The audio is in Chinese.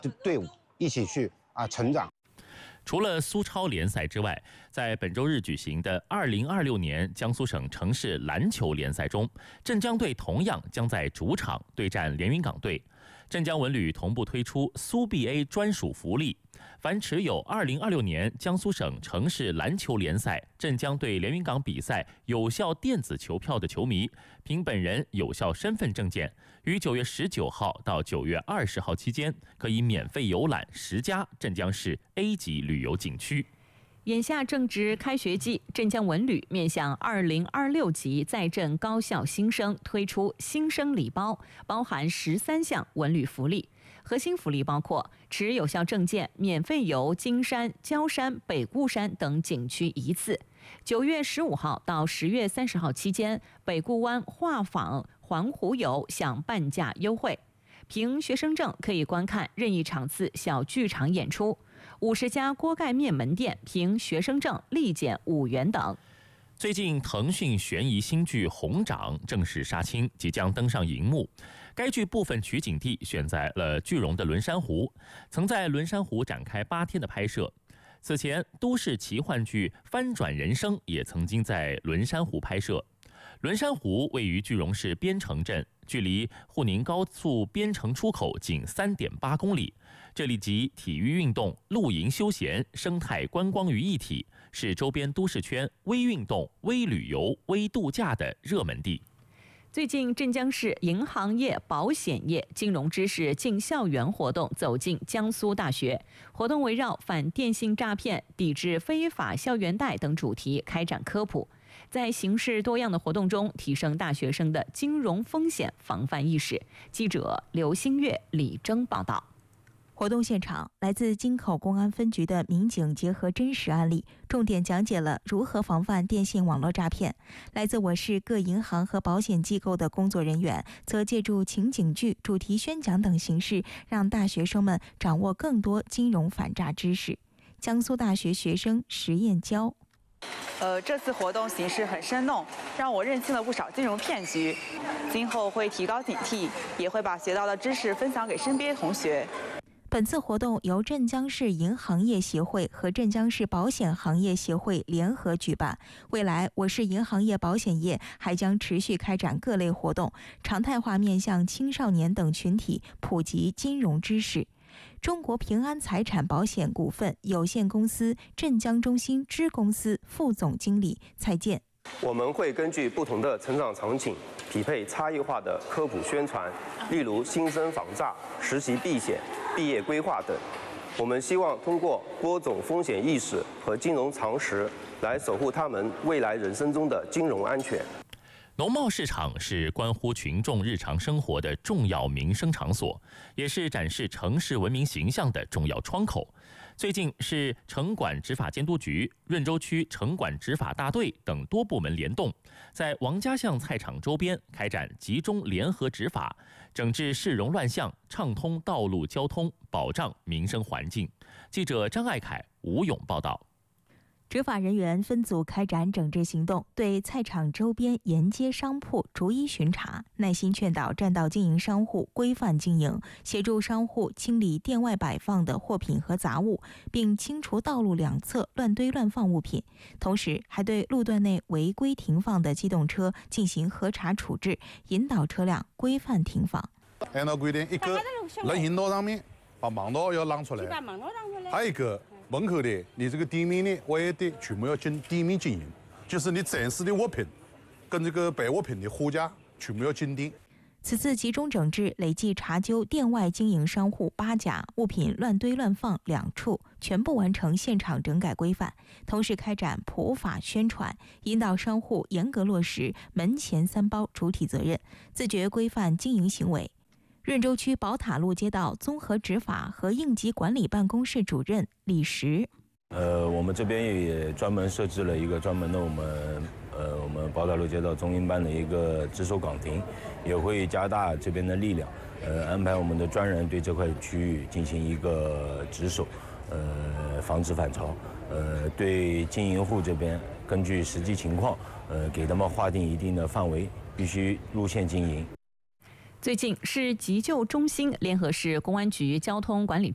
队伍一起去成长。 除了苏超联赛之外，在本周日举行的2026年江苏省城市篮球联赛中，镇江队同样将在主场对战连云港队。镇江文旅同步推出苏 BA 专属福利，凡持有2026年江苏省城市篮球联赛镇江对连云港比赛有效电子球票的球迷，凭本人有效身份证件，于9月19号到9月20号期间，可以免费游览10家镇江市 A 级旅游景区。 眼下正值开学季，镇江文旅面向2026级在镇高校新生推出新生礼包，包含13项文旅福利。核心福利包括持有效证件免费游金山、焦山、北固山等景区1次。9月15号到10月30号期间，北固湾画舫环湖游享半价优惠。凭学生证可以观看任意场次小剧场演出，50家锅盖面门店凭学生证立减5元等。 最近，腾讯悬疑新剧《红掌》正式杀青，即将登上荧幕。该剧部分取景地选在了句容的仑山湖，曾在仑山湖展开8天的拍摄。此前，都市奇幻剧《翻转人生》也曾经在仑山湖拍摄。仑山湖位于句容市边城镇，距离沪宁高速边城出口仅3.8公里。这里集体育运动、露营休闲、生态观光于一体，是周边都市圈微运动、微旅游、微度假的热门地。 最近，镇江市银行业、保险业、金融知识进校园活动走进江苏大学。活动围绕反电信诈骗、抵制非法校园贷等主题开展科普，在形式多样的活动中提升大学生的金融风险防范意识。记者刘新月、李征报道。 活动现场，来自京口公安分局的民警结合真实案例，重点讲解了如何防范电信网络诈骗。来自我市各银行和保险机构的工作人员，则借助情景剧、主题宣讲等形式，让大学生们掌握更多金融反诈知识。江苏大学学生石燕娇。 这次活动形式很生动，让我认清了不少金融骗局。今后会提高警惕，也会把学到的知识分享给身边同学。 本次活动由镇江市银行业协会和镇江市保险行业协会联合举办。未来，我市银行业、保险业还将持续开展各类活动，常态化面向青少年等群体普及金融知识。中国平安财产保险股份有限公司镇江中心支公司副总经理蔡健。 我们会根据不同的成长场景，匹配差异化的科普宣传，例如新生防诈、实习避险、毕业规划等。我们希望通过播种风险意识和金融常识，来守护他们未来人生中的金融安全。 农贸市场是关乎群众日常生活的重要民生场所，也是展示城市文明形象的重要窗口。最近是城管执法监督局、润州区城管执法大队等多部门联动，在王家巷菜场周边开展集中联合执法，整治市容乱象，畅通道路交通，保障民生环境。记者张爱凯、吴勇报道。 执法人员分组开展整治行动，对菜场周边沿街商铺逐一巡查，耐心劝导占道经营商户规范经营，协助商户清理店外摆放的货品和杂物，并清除道路两侧乱堆乱放物品。同时，还对路段内违规停放的机动车进行核查处置，引导车辆规范停放。 按照规定，一个人行道上面把盲道要让出来，还有一个门口的你这个地面呢，我也得全部要进地面经营，就是你展示的物品跟这个摆物品的货架全部要进店。 此次集中整治，累计查究店外经营商户8家，物品乱堆乱放2处，全部完成现场整改规范。同时开展普法宣传，引导商户严格落实门前3包主体责任，自觉规范经营行为。润州区宝塔路街道综合执法和应急管理办公室主任李石。 我们这边也专门设置了一个专门的我们宝塔路街道中英班的一个值守岗亭，也会加大这边的力量，安排我们的专人对这块区域进行一个值守，防止反潮。对经营户这边根据实际情况，给他们划定一定的范围，必须路线经营。 最近，市急救中心联合市公安局交通管理